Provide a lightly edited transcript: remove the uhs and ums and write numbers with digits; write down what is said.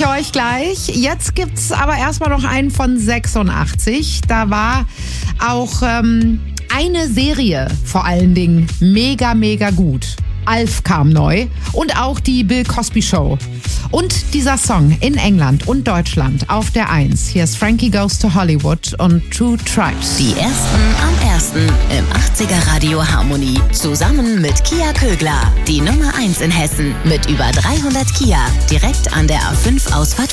ich euch gleich. Jetzt gibt's aber erstmal noch einen von 86. Da war auch eine Serie vor allen Dingen mega, mega gut. Alf kam neu und auch die Bill Cosby Show. Und dieser Song in England und Deutschland auf der 1. Hier ist Frankie Goes to Hollywood und Two Tribes. Die Ersten am 1. im 80er Radio Harmonie. Zusammen mit Kia Kögler. Die Nummer 1 in Hessen mit über 300 Kia. Direkt an der A5 Ausfahrt